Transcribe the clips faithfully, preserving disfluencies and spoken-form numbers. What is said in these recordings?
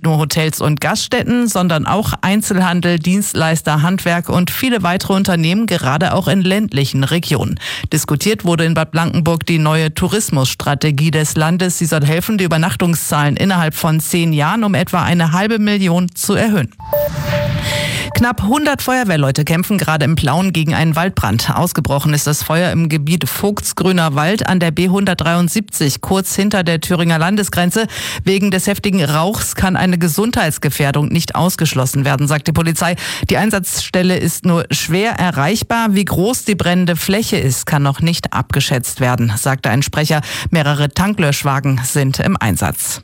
nur Hotels und Gaststätten, sondern auch Einzelhandel, Dienstleister, Handwerk und viele weitere Unternehmen, gerade auch in ländlichen Regionen. Diskutiert wurde in Bad Blankenburg die neue Tourismusstrategie des Landes. Sie soll helfen, die Übernachtungszahlen innerhalb von zehn Jahren um etwa eine halbe Million zu erhöhen. Knapp hundert Feuerwehrleute kämpfen gerade im Plauen gegen einen Waldbrand. Ausgebrochen ist das Feuer im Gebiet Vogtsgrüner Wald an der B hundertdreiundsiebzig, kurz hinter der Thüringer Landesgrenze. Wegen des heftigen Rauchs kann eine Gesundheitsgefährdung nicht ausgeschlossen werden, sagt die Polizei. Die Einsatzstelle ist nur schwer erreichbar. Wie groß die brennende Fläche ist, kann noch nicht abgeschätzt werden, sagte ein Sprecher. Mehrere Tanklöschwagen sind im Einsatz.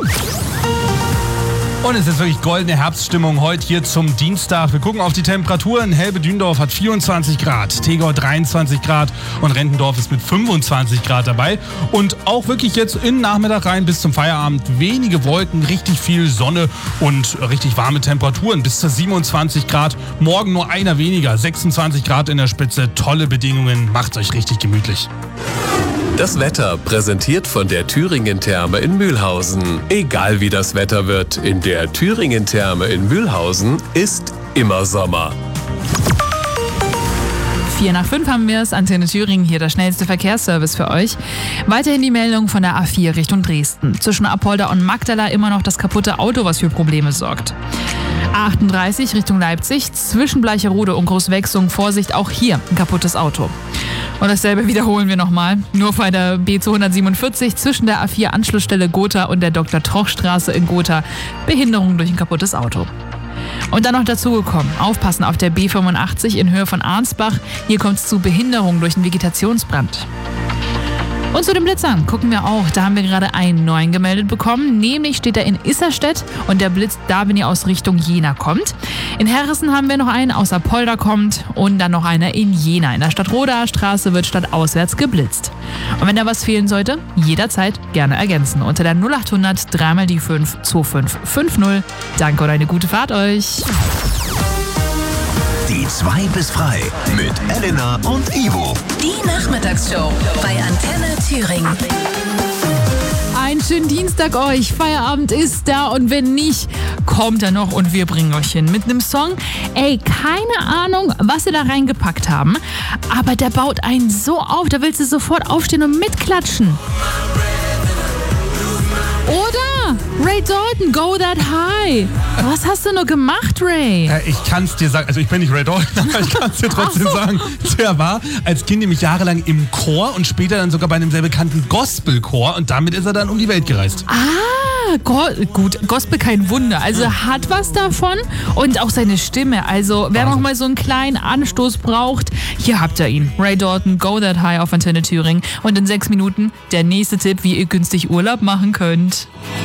Und es ist wirklich goldene Herbststimmung heute hier zum Dienstag. Wir gucken auf die Temperaturen. Helbe-Dündorf hat vierundzwanzig Grad, Tegau dreiundzwanzig Grad und Rentendorf ist mit fünfundzwanzig Grad dabei. Und auch wirklich jetzt in den Nachmittag rein bis zum Feierabend wenige Wolken, richtig viel Sonne und richtig warme Temperaturen bis zu siebenundzwanzig Grad. Morgen nur einer weniger, sechsundzwanzig Grad in der Spitze. Tolle Bedingungen, macht's euch richtig gemütlich. Das Wetter präsentiert von der Thüringen-Therme in Mühlhausen. Egal wie das Wetter wird, in der Thüringen-Therme in Mühlhausen ist immer Sommer. Vier nach fünf haben wir es. Antenne Thüringen, hier der schnellste Verkehrsservice für euch. Weiterhin die Meldung von der A vier Richtung Dresden. Zwischen Apolda und Magdala immer noch das kaputte Auto, was für Probleme sorgt. A achtunddreißig Richtung Leipzig, zwischen Bleicherode und Großwechsung, Vorsicht, auch hier ein kaputtes Auto. Und dasselbe wiederholen wir nochmal. Nur bei der B zweihundertsiebenundvierzig zwischen der A vier Anschlussstelle Gotha und der Doktor-Troch-Straße in Gotha. Behinderung durch ein kaputtes Auto. Und dann noch dazugekommen, aufpassen auf der B fünfundachtzig in Höhe von Arnsbach. Hier kommt es zu Behinderung durch einen Vegetationsbrand. Und zu den Blitzern gucken wir auch. Da haben wir gerade einen neuen gemeldet bekommen. Nämlich steht er in Isserstedt und der Blitz da, wenn ihr aus Richtung Jena kommt. In Herrissen haben wir noch einen, aus Apolda kommt. Und dann noch einer in Jena. In der Stadtrodaer Straße wird stadtauswärts geblitzt. Und wenn da was fehlen sollte, jederzeit gerne ergänzen. Unter der null achthundert drei mal die fünf zwei fünf fünf null. Danke und eine gute Fahrt euch. Die zwei bis frei mit Elena und Ivo. Die Nachmittagsshow bei Antenne Thüringen. Einen schönen Dienstag euch. Feierabend ist da und wenn nicht, kommt er noch und wir bringen euch hin mit einem Song. Ey, keine Ahnung, was sie da reingepackt haben, aber der baut einen so auf, da willst du sofort aufstehen und mitklatschen. Oder Ray Dalton, Go That High. Was hast du nur gemacht, Ray? Äh, ich kann es dir sagen, also ich bin nicht Ray Dalton, aber ich kann es dir trotzdem so. sagen. Der war als Kind nämlich jahrelang im Chor und später dann sogar bei einem sehr bekannten Gospelchor und damit ist er dann um die Welt gereist. Ah, Go- gut, Gospel kein Wunder. Also hat was davon und auch seine Stimme. Also wer noch mal so einen kleinen Anstoß braucht, hier habt ihr ihn. Ray Dalton, Go That High auf Antenne Thüringen. Und in sechs Minuten der nächste Tipp, wie ihr günstig Urlaub machen könnt.